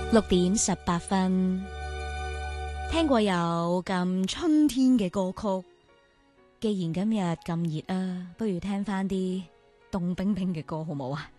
6:18，聽過有咁春天嘅歌曲。既然今日咁熱啊，不如聽翻啲凍冰冰嘅歌好冇啊？